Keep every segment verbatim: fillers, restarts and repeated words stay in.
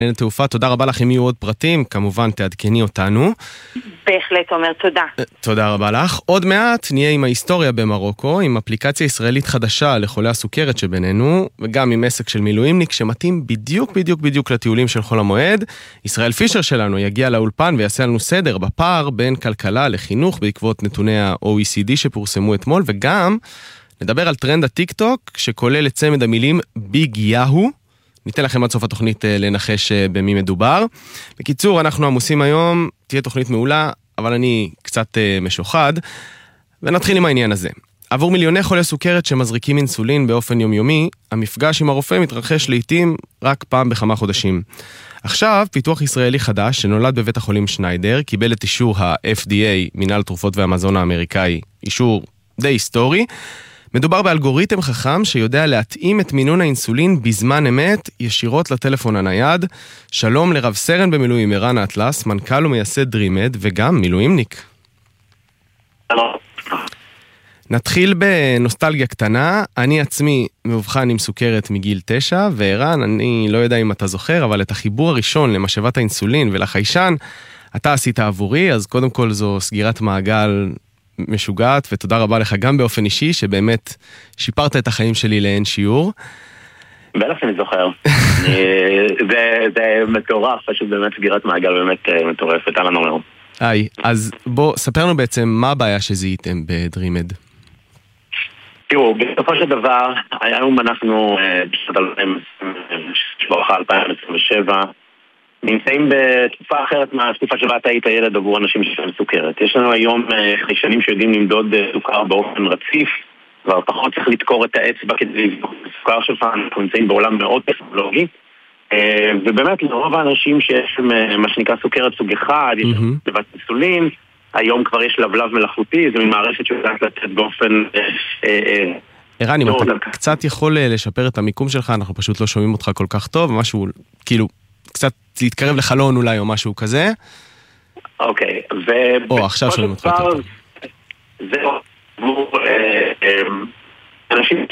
תעופה, תודה רבה לך. אם יהיו עוד פרטים, כמובן תעדכני אותנו. בהחלט אומר, תודה. תודה רבה לך. עוד מעט נהיה עם ההיסטוריה במרוקו, עם אפליקציה ישראלית חדשה לחולי הסוכרת שבינינו, וגם עם עסק של מילואימניק שמתאים בדיוק בדיוק בדיוק לטיולים של חול המועד. ישראל פישר שלנו יגיע לאולפן ויעשה לנו סדר בפער בין כלכלה לחינוך בעקבות נתוני ה-או אי סי די שפורסמו אתמול, וגם נדבר על טרנד הטיק טוק שכולל את צמד המילים ביג יאהו. ניתן לכם עד סוף התוכנית לנחש במי מדובר. בקיצור, אנחנו עמוסים היום, תהיה תוכנית מעולה, אבל אני קצת משוחד, ונתחיל עם העניין הזה. עבור מיליוני חולי סוכרת שמזריקים אינסולין באופן יומיומי, המפגש עם הרופא מתרחש לעתים רק פעם בכמה חודשים. עכשיו, פיתוח ישראלי חדש שנולד בבית החולים שניידר, קיבל את אישור ה-אף די איי, מינהל תרופות והמזון האמריקאי, אישור די היסטורי. מדובר באלגוריתם חכם שיודע להתאים את מינון האינסולין בזמן אמת ישירות לטלפון הנייד. שלום לרב סרן במילואים ערן אטלס, מנכ"ל ומייסד דרימד וגם מילואימניק. שלום. נתחיל בנוסטלגיה קטנה. אני עצמי מאובחן עם סוכרת מגיל תשע, וערן, אני לא יודע אם אתה זוכר, אבל את החיבור הראשון למשאבת האינסולין ולחיישן, אתה עשית עבורי, אז קודם כל זו סגירת מעגל משוגעת, ותודה רבה לך גם באופן אישי, שבאמת שיפרת את החיים שלי לאין שיעור. בטח אני זוכר. זה מטורף, פשוט באמת סגירת מעגל באמת מטורפת, על הנומר. היי, אז בוא, ספר לנו בעצם מה הבעיה שזיהיתם בדרימד. תראו, בסופו של דבר, היום אנחנו בשנת אלפיים עשרים ושבע, נמצאים בתקופה אחרת מהתקופה שבה אתה היית ילד עבור אנשים שיש להם סוכרת. יש לנו היום חיישנים שיודעים למדוד סוכר באופן רציף, כבר פחות צריך לדקור את האצבע כדי לבדוק את הסוכר שלך. אנחנו נמצאים בעולם מאוד טכנולוגי, ובאמת לרוב האנשים שיש מה שנקרא סוכרת סוג אחד, יש לבד אינסולין, היום כבר יש לבלב מלאכותי, זה ממערכת שיודעת לתת באופן... ערן, אם אתה קצת יכול לשפר את המיקום שלך, אנחנו פשוט לא שומעים אותך כל כך טוב, משהו כאילו... קצת להתקרב לחלון אולי או משהו כזה. אוקיי, או עכשיו שומעים אותך יותר. זהו, אנשים,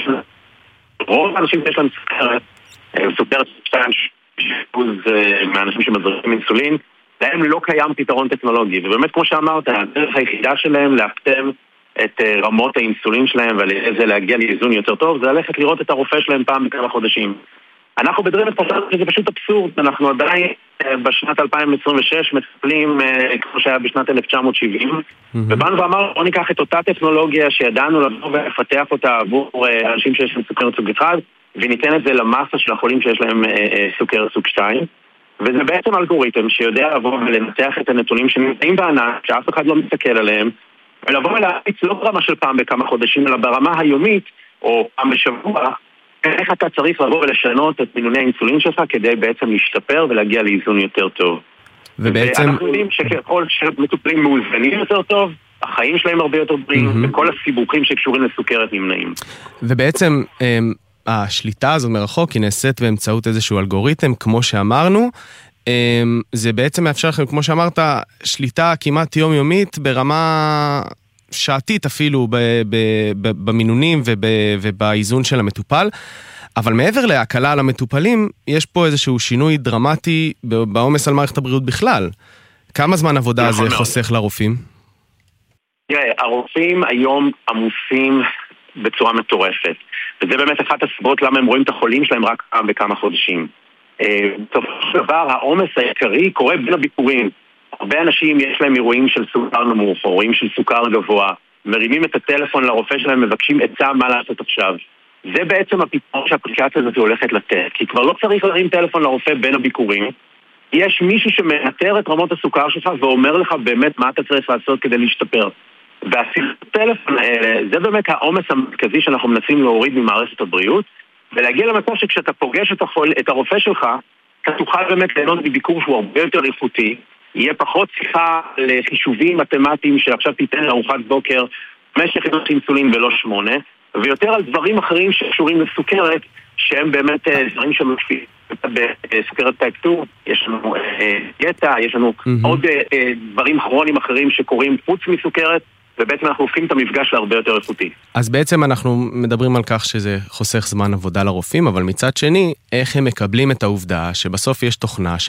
רוב האנשים שיש להם סוכרת, סוכרת שתיים אחוז מהאנשים שמזריקים אינסולין, להם לא קיים פתרון טכנולוגי, ובאמת כמו שאמרת, הדרך היחידה שלהם להקטם את רמות האינסולין שלהם ולזה להגיע לאיזון יותר טוב, זה ללכת לראות את הרופא שלהם פעם בכמה חודשים. אנחנו בדרימד חושבים שזה פשוט אבסורד, אנחנו עדיין בשנת אלפיים עשרים ושש מטפלים כמו שהיה בשנת אלף תשע מאות שבעים, ובאנו ואמרנו, בוא ניקח את אותה טכנולוגיה שידענו לבוא ולפתח אותה עבור אנשים שיש להם סוכרת סוג אחד, וניתן את זה למסה של החולים שיש להם סוכרת סוג שתיים, וזה בעצם אלגוריתם שיודע לבוא ולנתח את הנתונים שנמצאים בענן, שאף אחד לא מסתכל עליהם, ולבוא ולהפיץ לא ברמה של פעם בכמה חודשים, אלא ברמה היומית או פעם בשבוע, איך אתה צריך לבוא ולשנות את מינוני האינסולין שלך כדי בעצם להשתפר ולהגיע לאיזון יותר טוב. ובעצם... אנחנו יודעים שככל שמטופלים מאוזנים יותר טוב, החיים שלהם הרבה יותר בריאים, וכל הסיבוכים שקשורים לסוכרת נמנעים. ובעצם השליטה הזו מרחוק היא נעשית באמצעות איזשהו אלגוריתם, כמו שאמרנו, זה בעצם מאפשר לכם, כמו שאמרת, שליטה כמעט יומיומית ברמה... שעתית אפילו במינונים ובאיזון של המטופל, אבל מעבר להקלה על המטופלים, יש פה איזשהו שינוי דרמטי בעומס על מערכת הבריאות בכלל. כמה זמן עבודה זה חוסך לרופאים? תראה, הרופאים היום עמוסים בצורה מטורפת, וזה באמת אחת הסיבות למה הם רואים את החולים שלהם רק בכמה חודשים. בסופו של דבר, העומס העיקרי קורה בין הביקורים. הרבה אנשים יש להם אירועים של סוכר נמוך, או אירועים של סוכר גבוה, מרימים את הטלפון לרופא שלהם, מבקשים עצה מה לעשות עכשיו. זה בעצם הפתרון שהאפליקציה הזאת הולכת לתת, כי כבר לא צריך להרים טלפון לרופא בין הביקורים, יש מישהו שמנטר את רמות הסוכר שלך ואומר לך באמת מה אתה צריך לעשות כדי להשתפר. והשיחות הטלפון האלה, זה באמת העומס המרכזי שאנחנו מנסים להוריד ממערכת הבריאות, ולהגיע למצב שכשאתה פוגש את, החול, את הרופא שלך, אתה תוכל באמת ליהנות מביקור שהוא הרבה יותר איכותי, יהיה פחות שיחה לחישובים מתמטיים שעכשיו תיתן לארוחת בוקר חמש יחידות אינסולין ולא שמונה, ויותר על דברים אחרים שקשורים לסוכרת, שהם באמת דברים שמשפיעים בסוכרת טייפ שתיים, יש לנו דיאטה, יש לנו עוד דברים כרוניים אחרים שקורים חוץ מסוכרת, ובעצם אנחנו הופכים את המפגש להרבה יותר איכותי. אז בעצם אנחנו מדברים על כך שזה חוסך זמן עבודה לרופאים, אבל מצד שני, איך הם מקבלים את העובדה שבסוף יש תוכנה